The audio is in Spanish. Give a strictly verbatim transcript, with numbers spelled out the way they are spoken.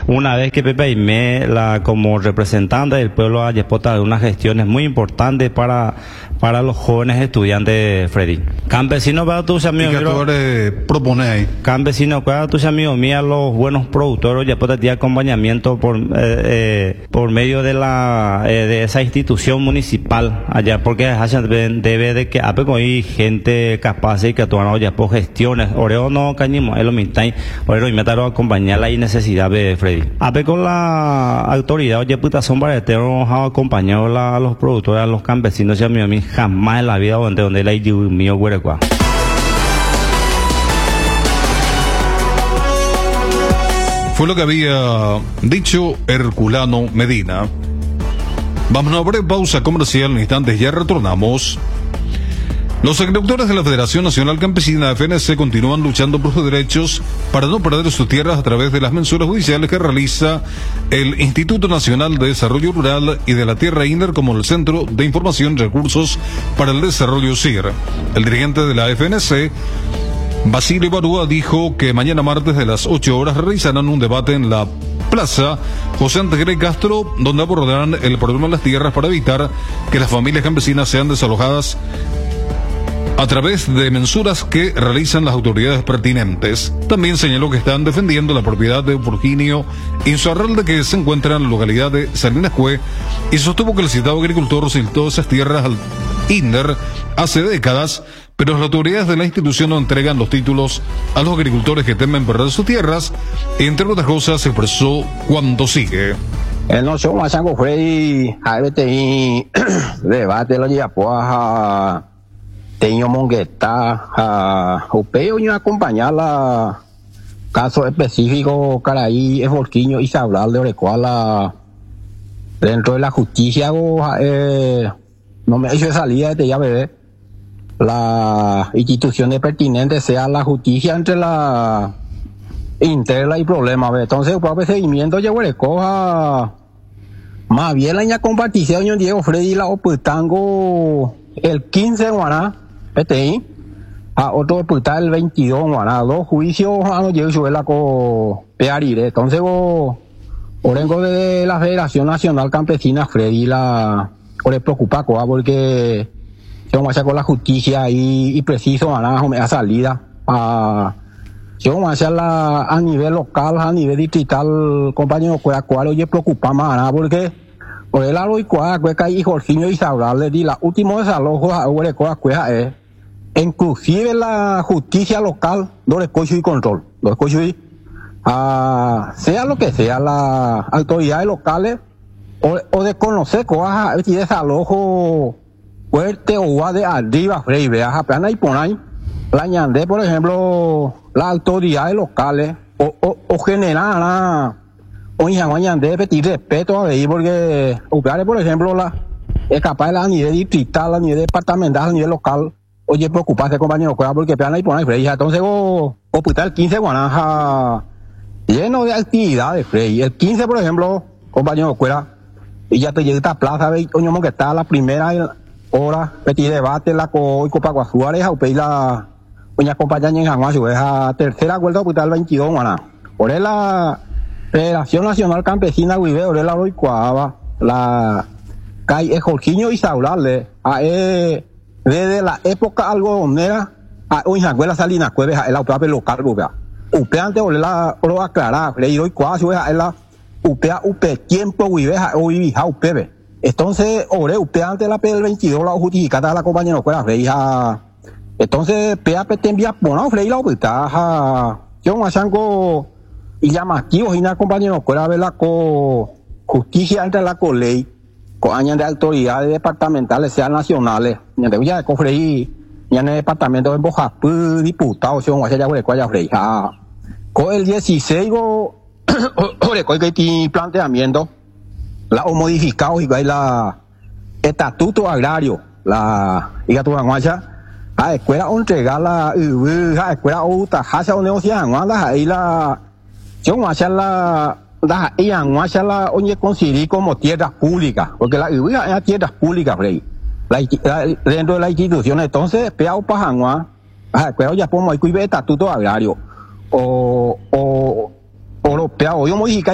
una vez que Pepe Aimé, la, como representante del pueblo de Ayepota, de unas gestiones muy importantes para, para los jóvenes estudiantes, Freddy. Campesino para tus amigos. ¿Y qué tú eres propone ahí? Campesino para tus amigos míos, los buenos productores, Ayepota tiene acompañamiento por, eh, eh, por medio de la, eh, de esa institución municipal allá, porque debe de que hay gente capaz y que actúan allá por gestiones, oreo no cañimo, es lo mismo, oreo y metaro acompañar la necesidad de Freddy. A con la autoridad, oye, puta, son bareteros, ha acompañado la, a los productores, a los campesinos, ya mío, jamás en la vida donde, donde la I mío, huerecua. Fue lo que había dicho Herculano Medina. Vamos a una breve pausa comercial, en instantes ya retornamos. Los agricultores de la Federación Nacional Campesina F N C continúan luchando por sus derechos para no perder sus tierras a través de las mensuras judiciales que realiza el Instituto Nacional de Desarrollo Rural y de la Tierra I N D E R como el Centro de Información y Recursos para el Desarrollo S I R. El dirigente de la F N C, Basilio Barúa, dijo que mañana martes de las ocho horas realizarán un debate en la Plaza José Antegre Castro, donde abordarán el problema de las tierras para evitar que las familias campesinas sean desalojadas a través de mensuras que realizan las autoridades pertinentes. También señaló que están defendiendo la propiedad de Virginio Insuarralde, que se encuentra en la localidad de Salinas Cue, y sostuvo que el citado agricultor recitó esas tierras al I N D E R hace décadas, pero las autoridades de la institución no entregan los títulos a los agricultores que temen perder sus tierras. Entre otras cosas, se expresó cuando sigue. El no show más algo fue a ver te debate lo lleva pues a tengo mongueta a upeo y acompañar la caso específico caraí es Volquiño y hablar de Orecuala dentro de la justicia eh, no me ha hecho salida de ya bebé la institución de pertinente sea la justicia entre la interna y problema, ¿ve? Entonces por el seguimiento yo recoja más bien la ña compartición yo Diego Freddy la oputango el quince de guaná este a otro oputar el veintidós guaná dos juicios a no llego sobre la co pearire. Entonces go orengo de la Federación Nacional Campesina Freddy la o le preocupa coa porque vamos a con la justicia y, y preciso a la salida a si vamos a hacerla a nivel local, a nivel distrital, compañero, cuál cuál oye preocupa más porque por el lado y cuál cuál y Jorginho y Sabrale di la última desalojo a ore cuál cuál es inclusive la justicia local no le cocho y control no cocho y a sea lo que sea las autoridades locales o, o de conocer cuál es desalojo fuerte o va de arriba, Frey, veas apenas y por ahí, la ñandé, por ejemplo, las autoridades locales, o, o, o general, la, o ñandé, pedir respeto a ahí, porque, por ejemplo, la, es capaz de a nivel distrital, a nivel departamental, a nivel local, oye, preocuparse, compañero, porque apenas y por ahí, Frey, entonces, o, hospital quince Guanaja, lleno de actividades, Frey, el quince, por ejemplo, compañero, cuera, y ya te llega a esta plaza, ve, coño, que está la primera, hora, petit debate la co y copa Guasuárez a upei la uña compañía en Janguasu es a tercera vuelta hospital veintidós guaná. Por la Federación Nacional Campesina Guibe, por la Roicuaba, la calle Jorginho y Saurale, a eh, desde la época algodonera a uña escuela Salinas Cueves a la upea local upea. Upea antes por la por aclarar, le doy cuasu es a la upea upe tiempo Guibe a hoy a upebe. Entonces, ore, usted antes de la P del veintidós la justificada la compañera fuera freija. Entonces, P A P te envía por una freija, pues, yo me chango y llamativo y una compañera fuera ver la co justicia entre la co ley, con años de autoridades departamentales, sean nacionales, ya te voy a cofreí, ya en el departamento de Bojapú, diputado, yo me ya cuaya freija. Con el dieciséis, ore, con el planteamiento. La o modificado y la estatuto agrario la y tu guacha a escuela entregar la a escuela otra hacia negociar la ahí la yo guacha la la y guacha la oye considerar como tierras públicas porque la es tierras públicas rey la dentro de la institución entonces peao pajangua a escuela ya ponemos ahí estatuto agrario o o o lo peao yo modificar